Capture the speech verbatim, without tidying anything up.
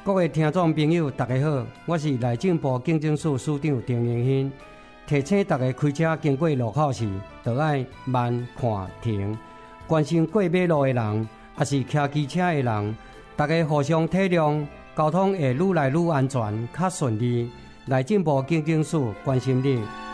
各位听众朋友，大家好，我是内政部警政署署长丁荣兴，提醒大家开车经过路口时，就要慢看停，关心过马路的人，也是骑机车的人，大家互相体谅，交通会愈来愈安全，较顺利。内政部警政署关心你。